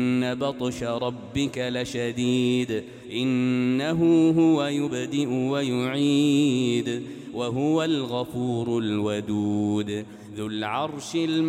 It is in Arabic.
إن بطش ربك لشديد إنه هو يبدئ ويعيد وهو الغفور الودود ذو العرش المجيد